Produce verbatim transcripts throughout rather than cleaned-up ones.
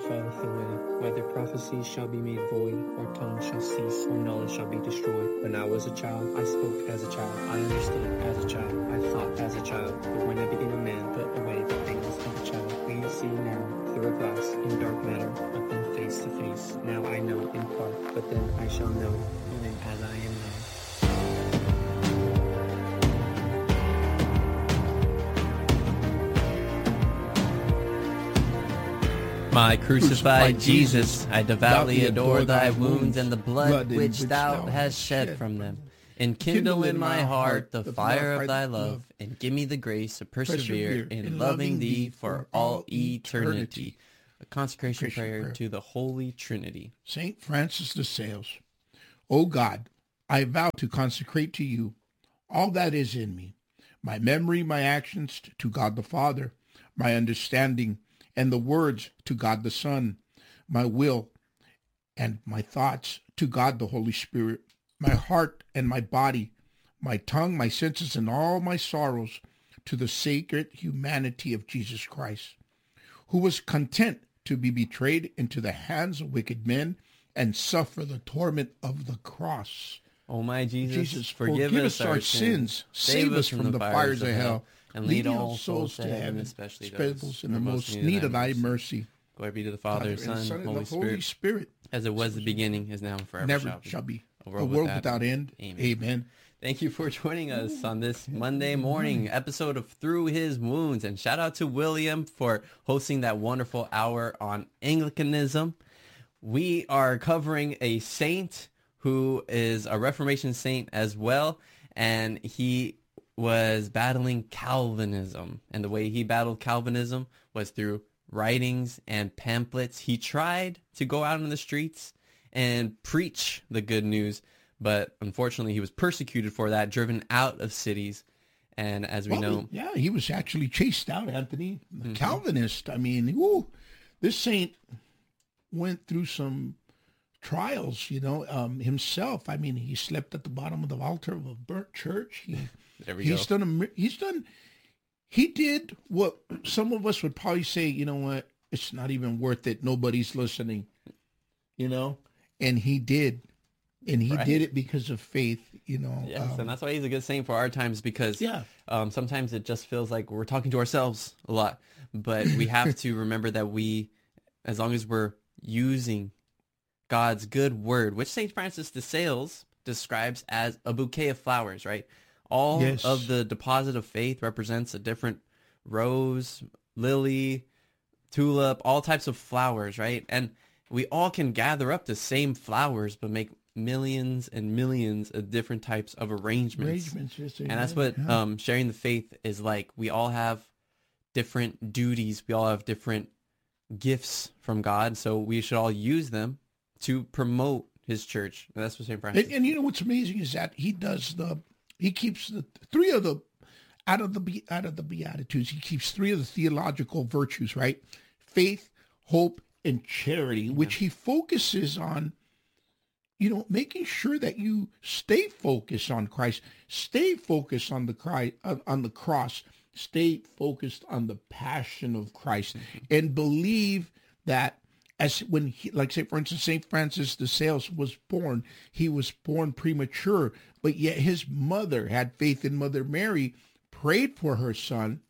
falleth away. Whether prophecies shall be made void, or tongues shall cease, or knowledge shall be destroyed. When I was a child, I spoke as a child. I understood as a child. I thought as a child. But when I became a man, put away the things of a child. We see now through a glass in dark matter, but then face to face. Now I know in part, but then I shall know, even as I am known. My crucified Jesus, I devoutly adore thy wounds and the blood which thou hast shed from them. Enkindle in my heart the fire of thy love, and give me the grace to persevere in loving thee for all eternity. A consecration prayer to the Holy Trinity. Saint Francis de Sales. O God, I vow to consecrate to you all that is in me, my memory, my actions to God the Father, my understanding, and the words to God the Son, my will and my thoughts to God the Holy Spirit, my heart and my body, my tongue, my senses, and all my sorrows to the sacred humanity of Jesus Christ, who was content to be betrayed into the hands of wicked men and suffer the torment of the cross. O my Jesus, Jesus forgive, forgive us us our sins, save us from the fires of hell, and lead all souls to heaven, especially those in the most need of thy mercy. Glory be to the Father, Son, Son, Holy, and the Spirit, Holy Spirit, as it was at the beginning, is now, and forever never shall be. shall be. A A world, world without, without end. Amen. Amen. Thank you for joining us on this Monday morning episode of Through His Wounds. And shout out to William for hosting that wonderful hour on Anglicanism. We are covering a saint who is a Reformation saint as well. And he was battling Calvinism. And the way he battled Calvinism was through writings and pamphlets. He tried to go out in the streets and preach the good news, but unfortunately he was persecuted for that, driven out of cities. And as we well, know, yeah, he was actually chased out, Anthony. The mm-hmm. Calvinist. I mean, ooh, this saint went through some trials, you know, um, himself. I mean, he slept at the bottom of the altar of a burnt church. He, there we he's go. done a, he's done, he did what some of us would probably say, you know what, it's not even worth it. Nobody's listening, you know? And he did. And he right. did it because of faith, you know. Yes, um, and that's why he's a good saint for our times, because yeah. um, sometimes it just feels like we're talking to ourselves a lot. But we have to remember that we, as long as we're using God's good word, which Saint Francis de Sales describes as a bouquet of flowers, right? All yes. of the deposit of faith represents a different rose, lily, tulip, all types of flowers, right? And we all can gather up the same flowers, but make millions and millions of different types of arrangements. arrangements yes, and that's what yeah. um, sharing the faith is like. We all have different duties. We all have different gifts from God. So we should all use them to promote his church. And that's what Saint Francis. And, and you know what's amazing is that he does the, he keeps the three of the, out of the, out of the Beatitudes, he keeps three of the theological virtues, right? Faith, hope, and charity, yeah. which he focuses on, you know, making sure that you stay focused on Christ, stay focused on the Christ, on the cross, stay focused on the passion of Christ, mm-hmm. and believe that as when he, like say, for instance, Saint Francis de Sales was born, he was born premature, but yet his mother had faith in Mother Mary, prayed for her son,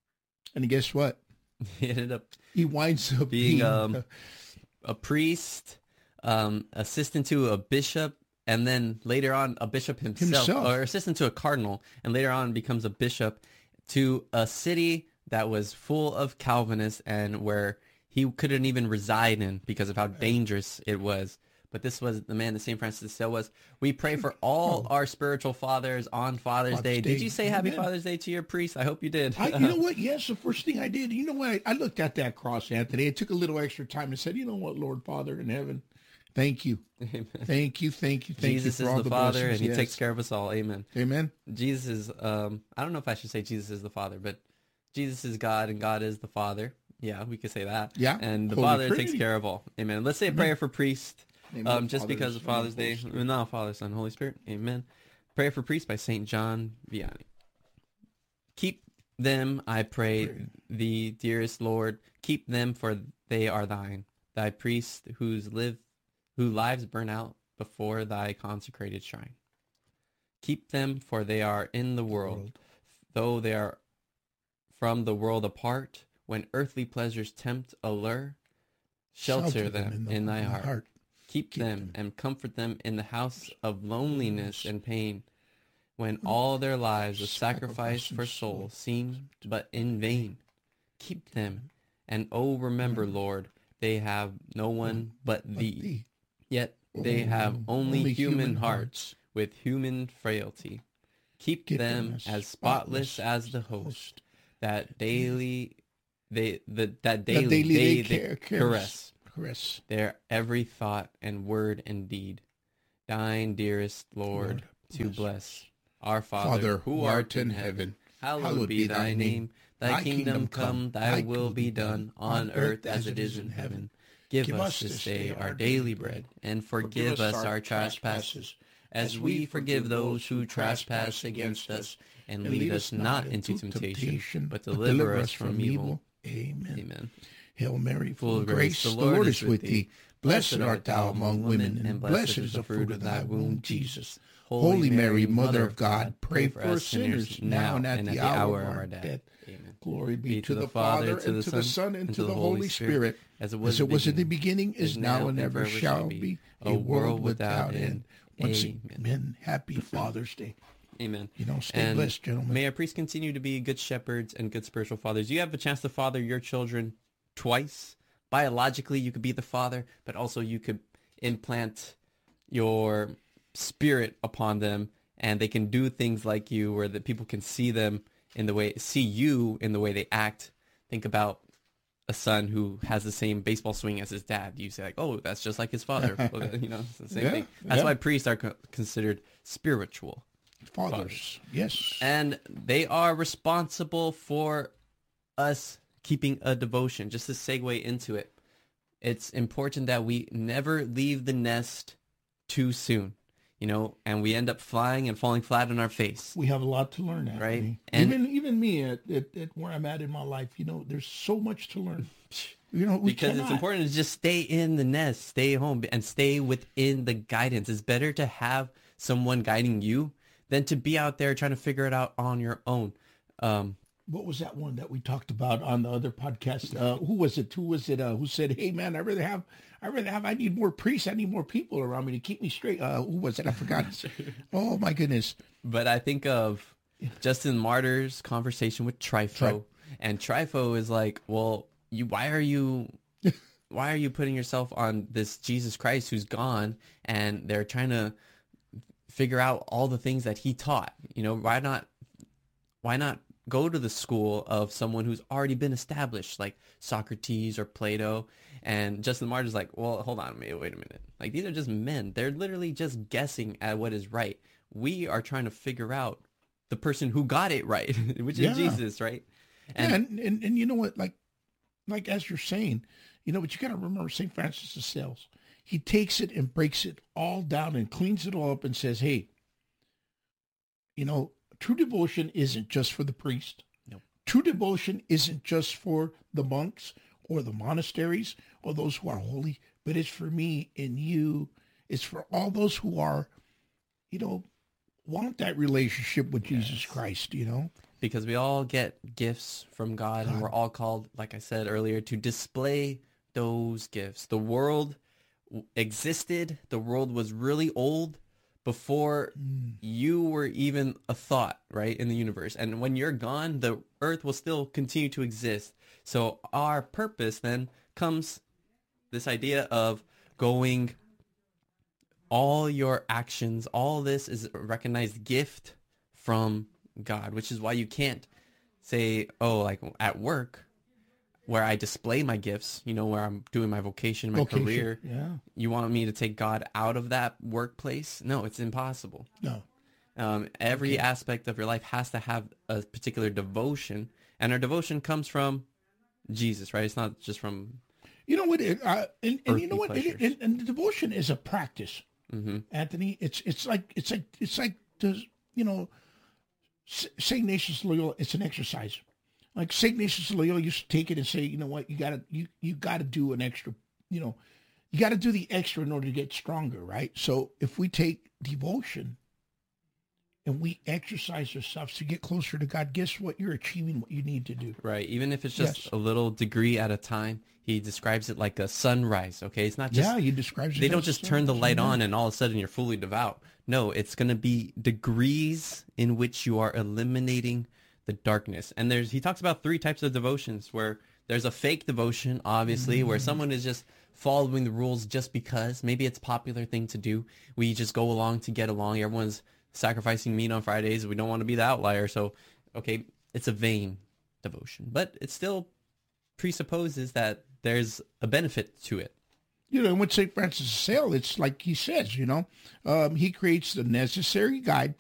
and guess what? He ended up he winds up being, being um, a, a priest, um, assistant to a bishop, and then later on a bishop himself, himself, or assistant to a cardinal, and later on becomes a bishop to a city that was full of Calvinists and where he couldn't even reside in because of how dangerous it was. But this was the man that Saint Francis de Sales was. We pray for all oh. our spiritual fathers on Father's, Father's Day. Day. Did you say Happy Amen. Father's Day to your priest? I hope you did. I, you know what? Yes, the first thing I did. You know what? I, I looked at that cross, Anthony. I took a little extra time and said, you know what, Lord Father in heaven, thank you. Amen. Thank you, thank you, thank Jesus you for is all the, the Father, blessings. and he yes. takes care of us all. Amen. Amen. Jesus is, um, I don't know if I should say Jesus is the Father, but Jesus is God and God is the Father. Yeah, we could say that. Yeah. And the Holy Father Trinity. takes care of all. Amen. Let's say a Amen. prayer for priest. Um, just Father, because of Father's Day. No, Father, Son, Holy Spirit. Amen. Prayer for priest by Saint John Vianney. Keep them, I pray, pray. thee, dearest Lord. Keep them, for they are thine. thy priests whose live, whose lives burn out before thy consecrated shrine. Keep them, for they are in the world, World. though they are from the world apart. When earthly pleasures tempt, allure, shelter them in, the- in thy the heart. Keep, Keep them, them. and comfort them in the house of loneliness and pain, when all their lives of sacrifice for soul seem but in vain. Keep them, and oh, remember, Lord, they have no one but thee. thee. Yet they have only, Only human, human hearts with human frailty. Keep, Keep them, them as as spotless spotless as the host, that daily they the, that That daily, daily they, they they care- cares. caress Caress. their every thought and word and deed. Thine, dearest Lord, Lord, to bless. bless. Our Father, Father, who art in heaven, hallowed be thy name. Thy kingdom come, thy will be done, on earth as it is in heaven. Give us this day our daily bread, and forgive us our trespasses, as we forgive those who trespass against us. And lead us not into temptation, but deliver us from evil. Amen. Amen. Hail Mary, full of grace, the Lord is with thee. Blessed art thou among women, and blessed is the fruit of thy womb, Jesus. Holy Mary, Mother of God, pray for us sinners, now and at the hour of our death. Amen. Glory be to the Father, and to the Son, and to the Holy Spirit, as it as it was in the beginning, is is now, now, and ever shall be, a world without end. Once Amen. again, happy Father's Day. Amen. You know, stay And blessed, gentlemen. May our priests continue to be good shepherds and good spiritual fathers. You have a chance to father your children twice. Biologically, you could be the father, but also you could implant your spirit upon them, and they can do things like you, where that people can see them in the way, see you in the way they act. Think about a son who has the same baseball swing as his dad. You say like, oh, that's just like his father. You know, it's the same Yeah, thing. That's yeah. why priests are co- considered spiritual. Fathers, yes. And they are responsible for us keeping a devotion. Just to segue into it, it's important that we never leave the nest too soon, you know, and we end up flying and falling flat on our face. We have a lot to learn, Anthony. Right. And- even even me at, at, at where I'm at in my life, you know, there's so much to learn. You know, we Because cannot. it's important to just stay in the nest, stay home, and stay within the guidance. It's better to have someone guiding you than to be out there trying to figure it out on your own. Um, What was that one that we talked about on the other podcast? Uh, who was it? Who was it? Uh, who said, "Hey, man, I rather have, I rather have, I need more priests. I need more people around me to keep me straight." Uh, who was it? I forgot. Oh my goodness. But I think of Justin Martyr's conversation with Trifo, Tri- and Trifo is like, "Well, you, why are you, why are you putting yourself on this Jesus Christ who's gone?" And they're trying to figure out all the things that he taught. You know, why not, why not go to the school of someone who's already been established, like Socrates or Plato? And Justin Martyr's like, well, hold on, wait, wait a minute. Like, these are just men. They're literally just guessing at what is right. We are trying to figure out the person who got it right, which is Yeah. Jesus, right? And, and, and and you know what? Like, like as you're saying, you know, but you got to remember Saint Francis of Sales. He takes it and breaks it all down and cleans it all up and says, "Hey, you know, true devotion isn't just for the priest. Nope. True devotion isn't just for the monks or the monasteries or those who are holy, but it's for me and you. It's for all those who are, you know, want that relationship with Jesus Yes. Christ, you know? Because we all get gifts from God, and God. we're all called, like I said earlier, to display those gifts. The world w- existed. The world was really old before Mm. you were even a thought, right, in the universe. And when you're gone, the earth will still continue to exist. So our purpose then comes this idea of going, all your actions, all this is a recognized gift from God, which is why you can't say, oh, like at work where I display my gifts, you know, where I'm doing my vocation, my Vocation, career. yeah. You want me to take God out of that workplace? No, it's impossible. No. Um, every aspect of your life has to have a particular devotion, and our devotion comes from Jesus, right? It's not just from, You know what? It, uh, and, and you know Earthly what? It, pleasures. and, and the devotion is a practice, hmm Anthony. It's it's like it's like it's like the you know, S- Saint Ignatius Loyola. It's an exercise. Like Saint Ignatius Loyola used to take it and say, you know what? You gotta you you gotta do an extra you know, you got to do the extra in order to get stronger, right? So if we take devotion and we exercise ourselves to get closer to God, guess what? You're achieving what you need to do. Right. Even if it's just Yes. a little degree at a time, he describes it like a sunrise. Okay. It's not just, Yeah, he describes it they don't as just so- turn the light yeah. on and all of a sudden you're fully devout. No, it's going to be degrees in which you are eliminating the darkness. And there's, he talks about three types of devotions where there's a fake devotion, obviously, where someone is just following the rules just because maybe it's a popular thing to do. We just go along to get along. Everyone's sacrificing meat on Fridays. We don't want to be the outlier. So, okay, it's a vain devotion, but it still presupposes that there's a benefit to it. You know, and with Saint Francis of Sales, it's like he says, you know, um, he creates the necessary guide